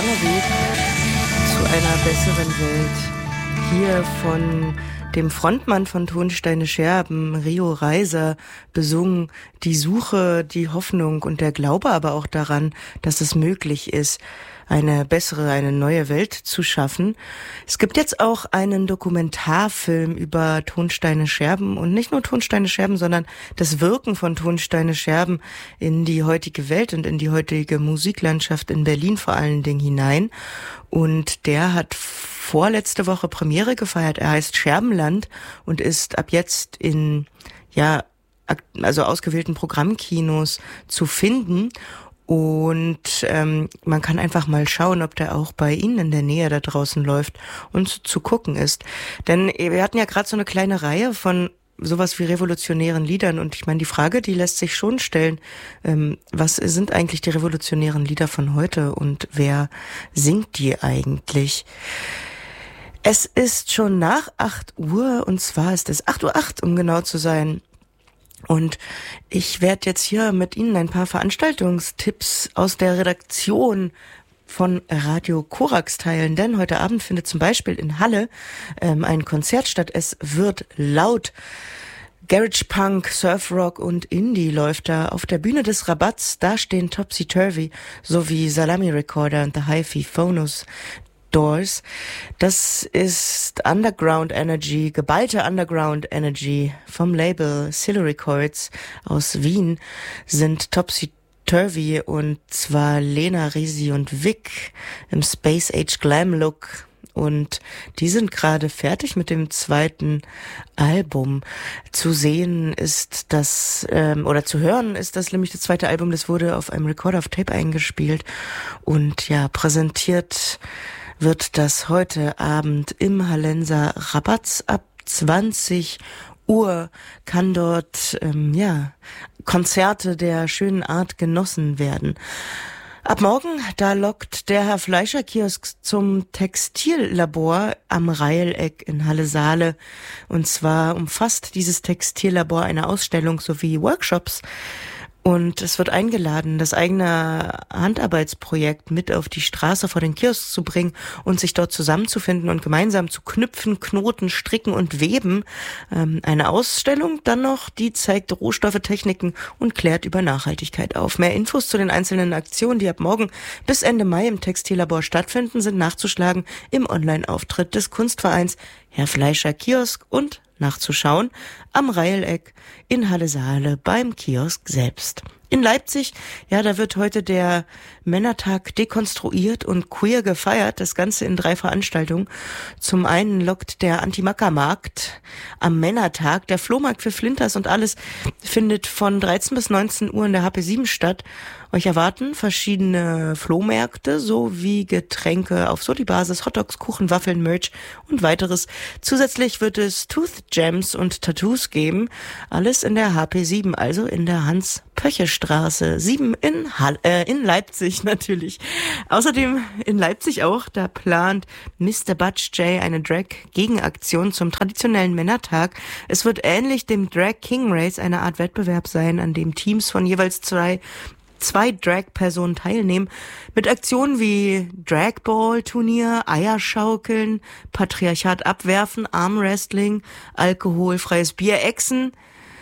langer Weg zu einer besseren Welt. Hier von dem Frontmann von Tonsteine Scherben, Rio Reiser, besungen die Suche, die Hoffnung und der Glaube aber auch daran, dass es möglich ist, eine bessere, eine neue Welt zu schaffen. Es gibt jetzt auch einen Dokumentarfilm über Tonsteine Scherben und nicht nur Tonsteine Scherben, sondern das Wirken von Tonsteine Scherben in die heutige Welt und in die heutige Musiklandschaft in Berlin vor allen Dingen hinein. Und der hat vorletzte Woche Premiere gefeiert. Er heißt Scherbenland und ist ab jetzt in, also ausgewählten Programmkinos zu finden. Und man kann einfach mal schauen, ob der auch bei Ihnen in der Nähe da draußen läuft und zu gucken ist. Denn wir hatten ja gerade so eine kleine Reihe von sowas wie revolutionären Liedern. Und ich meine, die Frage, die lässt sich schon stellen, was sind eigentlich die revolutionären Lieder von heute und wer singt die eigentlich? Es ist schon nach 8 Uhr und zwar ist es 8:08 Uhr, um genau zu sein. Und ich werde jetzt hier mit Ihnen ein paar Veranstaltungstipps aus der Redaktion von Radio Korax teilen, denn heute Abend findet zum Beispiel in Halle ein Konzert statt. Es wird laut. Garage Punk, Surf Rock und Indie läuft da auf der Bühne des Rabatts. Da stehen Topsy Turvy sowie Salami Recorder und The Hi-Fi Phonos Doors. Das ist Underground Energy, geballte Underground Energy vom Label Silla Records aus Wien sind Topsy Turvy und zwar Lena, Risi und Vic im Space Age Glam Look. Und die sind gerade fertig mit dem zweiten Album. Zu sehen ist das, oder zu hören ist das nämlich das zweite Album, das wurde auf einem Recorder auf Tape eingespielt und ja, präsentiert wird das heute Abend im Hallenser Rabatz ab 20 Uhr kann dort Konzerte der schönen Art genossen werden. Ab morgen, da lockt der Herr Fleischer Kiosk zum Textillabor am Reileck in Halle-Saale. Und zwar umfasst dieses Textillabor eine Ausstellung sowie Workshops. Und es wird eingeladen, das eigene Handarbeitsprojekt mit auf die Straße vor den Kiosk zu bringen und sich dort zusammenzufinden und gemeinsam zu knüpfen, knoten, stricken und weben. Eine Ausstellung dann noch, die zeigt Rohstoffe, Techniken und klärt über Nachhaltigkeit auf. Mehr Infos zu den einzelnen Aktionen, die ab morgen bis Ende Mai im Textillabor stattfinden, sind nachzuschlagen im Online-Auftritt des Kunstvereins Herr Fleischer Kiosk und nachzuschauen am Reileck in Halle-Saale beim Kiosk selbst. In Leipzig, ja, da wird heute der Männertag dekonstruiert und queer gefeiert, das Ganze in 3 Veranstaltungen. Zum einen lockt der Anti-Macker-Markt am Männertag, der Flohmarkt für Flinters und alles findet von 13 bis 19 Uhr in der HP7 statt. Euch erwarten verschiedene Flohmärkte sowie Getränke auf Soli-Basis, Hotdogs, Kuchen, Waffeln, Merch und weiteres. Zusätzlich wird es Tooth Jams und Tattoos geben. Alles in der HP7, also in der Hans-Pöche-Straße 7 in Leipzig natürlich. Außerdem in Leipzig auch, da plant Mr. Butch J eine Drag-Gegenaktion zum traditionellen Männertag. Es wird ähnlich dem Drag King Race eine Art Wettbewerb sein, an dem Teams von jeweils zwei Drag-Personen teilnehmen, mit Aktionen wie Dragball-Turnier, Eierschaukeln, Patriarchat abwerfen, Armwrestling, alkoholfreies Bier, Echsen.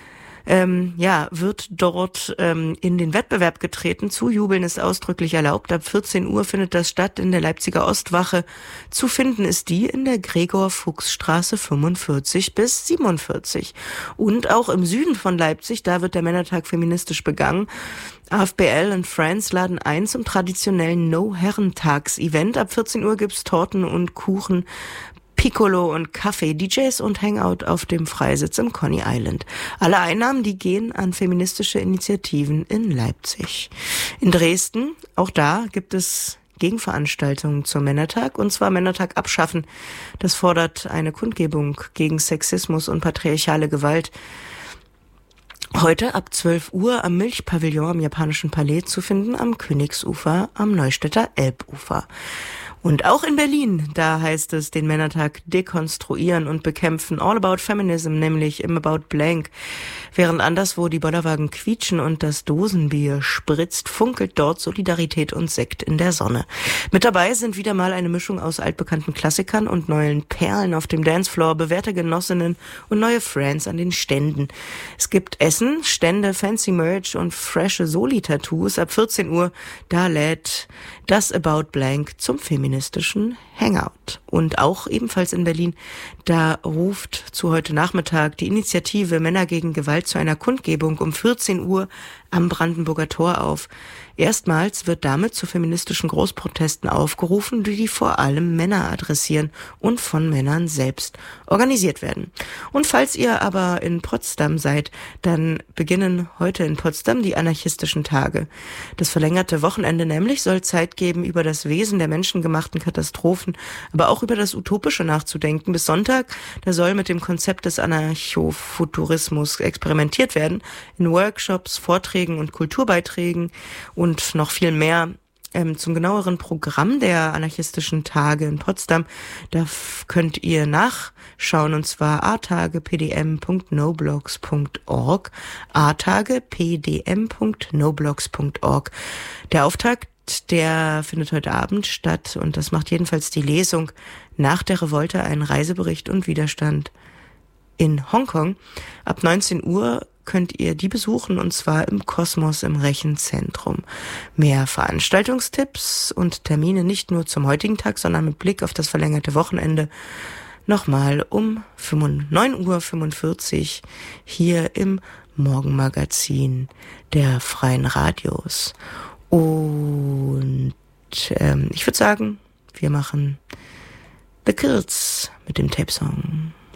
Wird dort in den Wettbewerb getreten. Zujubeln ist ausdrücklich erlaubt. Ab 14 Uhr findet das statt in der Leipziger Ostwache. Zu finden ist die in der Gregor-Fuchs-Straße 45 bis 47. Und auch im Süden von Leipzig, da wird der Männertag feministisch begangen. AFBL und Friends laden ein zum traditionellen No-Herrentags-Event. Ab 14 Uhr gibt's Torten und Kuchen, Piccolo und Kaffee, DJs und Hangout auf dem Freisitz im Coney Island. Alle Einnahmen, die gehen an feministische Initiativen in Leipzig. In Dresden, auch da gibt es Gegenveranstaltungen zum Männertag, und zwar Männertag abschaffen. Das fordert eine Kundgebung gegen Sexismus und patriarchale Gewalt. Heute ab 12 Uhr am Milchpavillon am Japanischen Palais zu finden, am Königsufer, am Neustädter Elbufer. Und auch in Berlin, da heißt es, den Männertag dekonstruieren und bekämpfen. All About Feminism, nämlich im About Blank. Während anderswo die Bollerwagen quietschen und das Dosenbier spritzt, funkelt dort Solidarität und Sekt in der Sonne. Mit dabei sind wieder mal eine Mischung aus altbekannten Klassikern und neuen Perlen auf dem Dancefloor, bewährte Genossinnen und neue Friends an den Ständen. Es gibt Essen, Stände, fancy Merch und frische Soli-Tattoos. Ab 14 Uhr, da lädt das About Blank zum feministischen Hangout. Und auch ebenfalls in Berlin, da ruft zu heute Nachmittag die Initiative Männer gegen Gewalt zu einer Kundgebung um 14 Uhr am Brandenburger Tor auf. Erstmals wird damit zu feministischen Großprotesten aufgerufen, die vor allem Männer adressieren und von Männern selbst organisiert werden. Und falls ihr aber in Potsdam seid, dann beginnen heute in Potsdam die anarchistischen Tage. Das verlängerte Wochenende nämlich soll Zeit geben, über das Wesen der menschengemachten Katastrophen, aber auch über das Utopische nachzudenken. Bis Sonntag, da soll mit dem Konzept des Anarchofuturismus experimentiert werden, in Workshops, Vorträgen und Kulturbeiträgen und noch viel mehr. Zum genaueren Programm der anarchistischen Tage in Potsdam, da könnt ihr nachschauen, und zwar atagepdm.noblogs.org, atagepdm.noblogs.org. Der Auftakt, der findet heute Abend statt und das macht jedenfalls die Lesung nach der Revolte, ein Reisebericht und Widerstand in Hongkong. Ab 19 Uhr könnt ihr die besuchen, und zwar im Kosmos im Rechenzentrum. Mehr Veranstaltungstipps und Termine nicht nur zum heutigen Tag, sondern mit Blick auf das verlängerte Wochenende nochmal um 9:45 Uhr hier im Morgenmagazin der Freien Radios. Und ich würde sagen, wir machen The Kills mit dem Tape-Song.